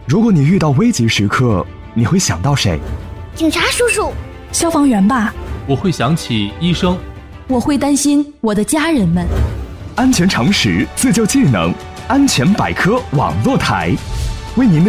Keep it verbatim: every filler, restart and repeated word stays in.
如果你遇到危急时刻，你会想到谁？ 警察叔叔。 消防员吧。 我会想起医生。 我会担心我的家人们。 安全常识，自救技能，安全百科网络台，为您的